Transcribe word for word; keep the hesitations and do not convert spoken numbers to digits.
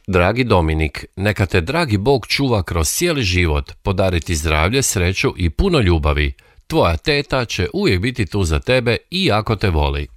Dragi Dominik, neka te dragi Bog čuva kroz cijeli život, podariti zdravlje, sreću i puno ljubavi. Tvoja teta će uvijek biti tu za tebe i jako te voli.